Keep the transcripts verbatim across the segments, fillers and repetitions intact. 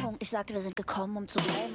Sendung. Ich sagte, wir sind gekommen, um zu bleiben.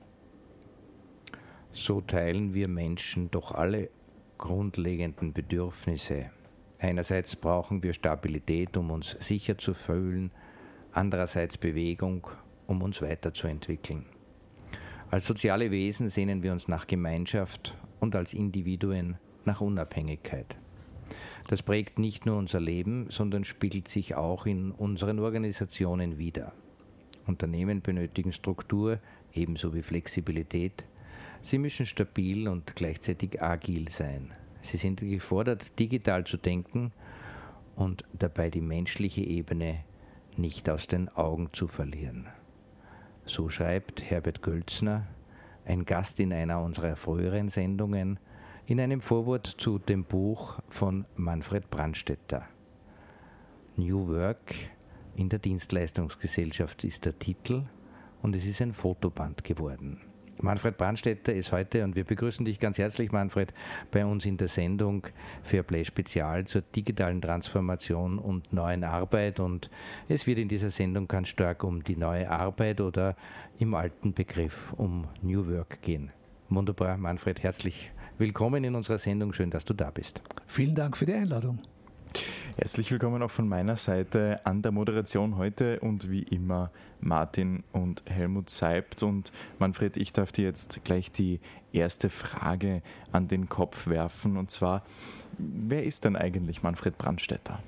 So teilen wir Menschen doch alle grundlegenden Bedürfnisse. Einerseits brauchen wir Stabilität, um uns sicher zu fühlen, andererseits Bewegung, um uns weiterzuentwickeln. Als soziale Wesen sehnen wir uns nach Gemeinschaft und als Individuen nach Unabhängigkeit. Das prägt nicht nur unser Leben, sondern spiegelt sich auch in unseren Organisationen wider. Unternehmen benötigen Struktur, ebenso wie Flexibilität. Sie müssen stabil und gleichzeitig agil sein. Sie sind gefordert, digital zu denken und dabei die menschliche Ebene nicht aus den Augen zu verlieren. So schreibt Herbert Gölzner, ein Gast in einer unserer früheren Sendungen, in einem Vorwort zu dem Buch von Manfred Brandstätter. New Work in der Dienstleistungsgesellschaft ist der Titel und es ist ein Fotoband geworden. Manfred Brandstätter ist heute, und wir begrüßen dich ganz herzlich, Manfred, bei uns in der Sendung Fairplay Spezial zur digitalen Transformation und neuen Arbeit. Und es wird in dieser Sendung ganz stark um die neue Arbeit oder im alten Begriff um New Work gehen. Wunderbar, Manfred, herzlich willkommen in unserer Sendung. Schön, dass du da bist. Vielen Dank für die Einladung. Herzlich willkommen auch von meiner Seite an der Moderation heute und wie immer Martin und Helmut Seibt. Und Manfred, ich darf dir jetzt gleich die erste Frage an den Kopf werfen, und zwar, wer ist denn eigentlich Manfred Brandstätter?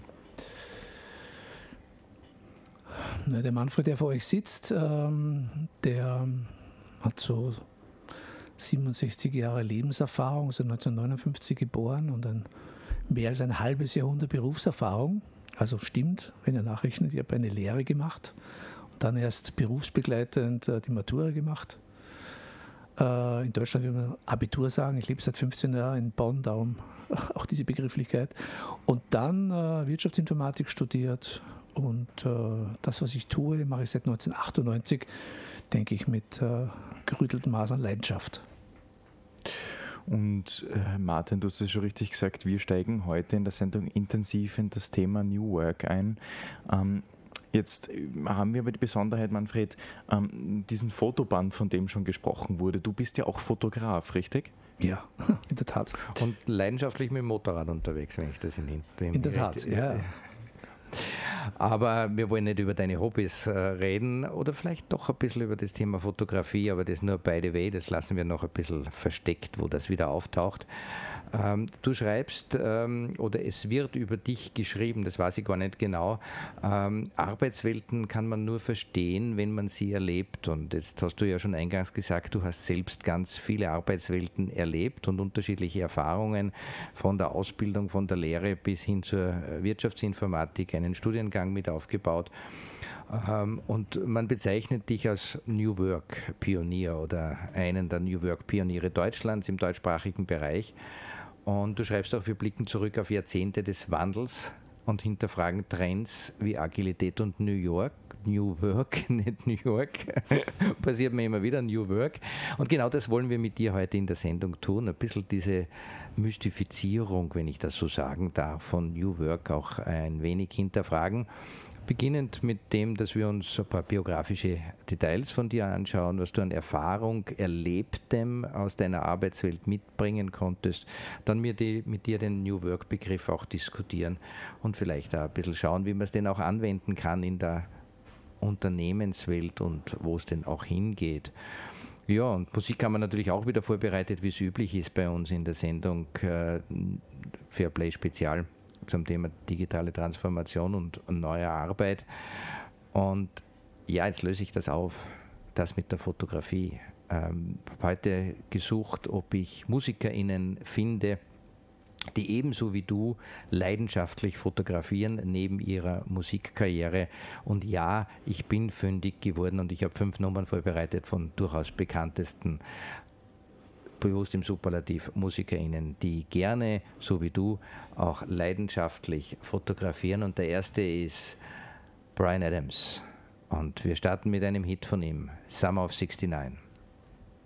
Na, der Manfred, der vor euch sitzt, ähm, der hat so siebenundsechzig Jahre Lebenserfahrung, also neunzehnhundertneunundfünfzig geboren und ein mehr als ein halbes Jahrhundert Berufserfahrung. Also stimmt, wenn ihr nachrechnet, ich habe eine Lehre gemacht und dann erst berufsbegleitend äh, die Matura gemacht. Äh, in Deutschland würde man Abitur sagen. Ich lebe seit fünfzehn Jahren in Bonn, darum auch diese Begrifflichkeit. Und dann äh, Wirtschaftsinformatik studiert und äh, das, was ich tue, mache ich seit neunzehnhundertachtundneunzig, denke ich, mit äh, gerütteltem Maß an Leidenschaft. Und äh, Martin, du hast es schon richtig gesagt, wir steigen heute in der Sendung intensiv in das Thema New Work ein. Ähm, jetzt haben wir aber die Besonderheit, Manfred, ähm, diesen Fotoband, von dem schon gesprochen wurde. Du bist ja auch Fotograf, richtig? Ja, in der Tat. Und leidenschaftlich mit dem Motorrad unterwegs, wenn ich das in dem In der Tat, ja. Aber wir wollen nicht über deine Hobbys äh, reden oder vielleicht doch ein bisschen über das Thema Fotografie, aber das nur by the way, das lassen wir noch ein bisschen versteckt, wo das wieder auftaucht. Ähm, du schreibst, ähm, oder es wird über dich geschrieben, das weiß ich gar nicht genau, ähm, Arbeitswelten kann man nur verstehen, wenn man sie erlebt. Und jetzt hast du ja schon eingangs gesagt, du hast selbst ganz viele Arbeitswelten erlebt und unterschiedliche Erfahrungen von der Ausbildung, von der Lehre bis hin zur Wirtschaftsinformatik, einen Studiengang mit aufgebaut. Und man bezeichnet dich als New Work Pionier oder einen der New Work Pioniere Deutschlands im deutschsprachigen Bereich. Und du schreibst auch, wir blicken zurück auf Jahrzehnte des Wandels und hinterfragen Trends wie Agilität und New York. New Work, nicht New York. Passiert mir immer wieder, New Work. Und genau das wollen wir mit dir heute in der Sendung tun. Ein bisschen diese Mystifizierung, wenn ich das so sagen darf, von New Work auch ein wenig hinterfragen. Beginnend mit dem, dass wir uns ein paar biografische Details von dir anschauen, was du an Erfahrung, Erlebtem aus deiner Arbeitswelt mitbringen konntest, dann mit, die, mit dir den New Work-Begriff auch diskutieren und vielleicht auch ein bisschen schauen, wie man es denn auch anwenden kann in der Unternehmenswelt und wo es denn auch hingeht. Ja, und Musik haben wir natürlich auch wieder vorbereitet, wie es üblich ist bei uns in der Sendung äh, Fairplay Spezial zum Thema digitale Transformation und neue Arbeit. Und ja, jetzt löse ich das auf, das mit der Fotografie. Ähm, habe heute gesucht, ob ich MusikerInnen finde, die ebenso wie du leidenschaftlich fotografieren neben ihrer Musikkarriere. Und ja, ich bin fündig geworden und ich habe fünf Nummern vorbereitet von durchaus bekanntesten, bewusst im Superlativ, MusikerInnen, die gerne, so wie du, auch leidenschaftlich fotografieren. Und der erste ist Bryan Adams. Und wir starten mit einem Hit von ihm, Summer of sixty-nine.